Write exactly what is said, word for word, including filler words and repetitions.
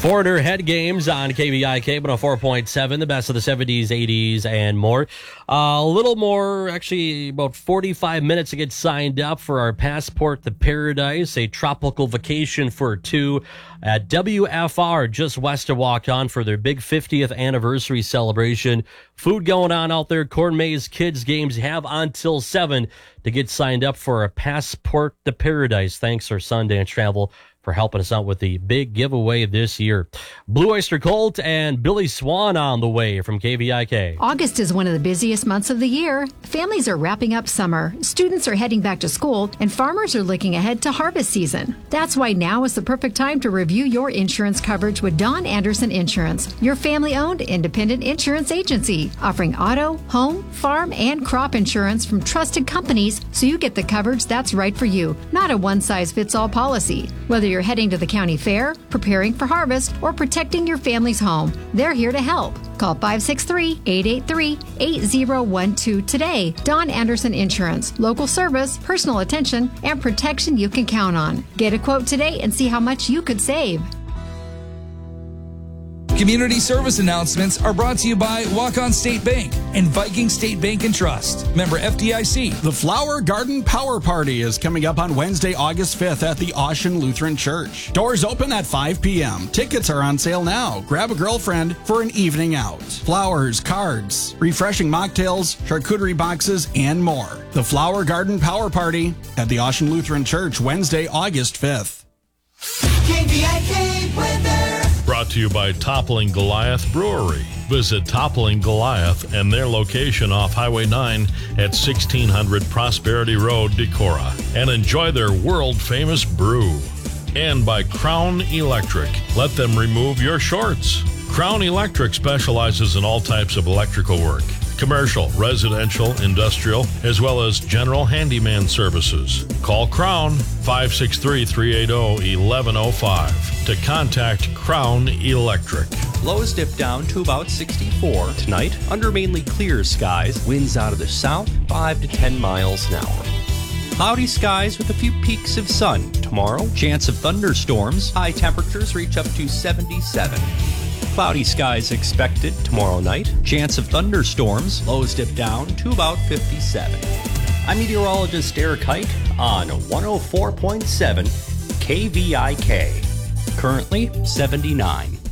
Foreigner Head Games on K V I K one oh four point seven, the best of the seventies, eighties, and more. Uh, a little more, actually about forty-five minutes to get signed up for our Passport to Paradise, a tropical vacation for two at W F R just west of Waukon for their big fiftieth anniversary celebration. Food going on out there, corn maze, kids games. You have until seven to get signed up for a Passport to Paradise. Thanks our Sundance Travel for helping us out with the big giveaway this year. Blue Oyster Cult and Billy Swan on the way from K V I K. August is one of the busiest months of the year. Families are wrapping up summer, students are heading back to school, and farmers are looking ahead to harvest season. That's why now is the perfect time to review your insurance coverage with Don Anderson Insurance, your family-owned independent insurance agency, offering auto, home, farm, and crop insurance from trusted companies so you get the coverage that's right for you, not a one-size-fits-all policy. Whether you're heading to the county fair, preparing for harvest, or protecting your family's home, they're here to help. Call five six three, eight eight three, eight zero one two today. Don Anderson Insurance. Local service, personal attention, and protection you can count on. Get a quote today and see how much you could save. Community service announcements are brought to you by Waukon State Bank and Viking State Bank and Trust. Member F D I C. The Flower Garden Power Party is coming up on Wednesday, August fifth at the Ocean Lutheran Church. Doors open at five p.m. Tickets are on sale now. Grab a girlfriend for an evening out. Flowers, cards, refreshing mocktails, charcuterie boxes, and more. The Flower Garden Power Party at the Ocean Lutheran Church, Wednesday, August fifth. K V I K weather. Brought to you by Toppling Goliath Brewery. Visit Toppling Goliath and their location off Highway nine at sixteen hundred Prosperity Road, Decorah, and enjoy their world-famous brew. And by Crown Electric. Let them remove your shorts. Crown Electric specializes in all types of electrical work. Commercial, residential, industrial, as well as general handyman services. Call Crown five six three, three eight zero, one one zero five to contact Crown Electric. Lows dip down to about sixty-four tonight under mainly clear skies. Winds out of the south, five to ten miles an hour. Cloudy skies with a few peaks of sun. Tomorrow, chance of thunderstorms. High temperatures reach up to seventy-seven. Cloudy skies expected tomorrow night. Chance of thunderstorms. Lows dip down to about fifty-seven. I'm meteorologist Eric Height on one oh four point seven K V I K. Currently seventy-nine.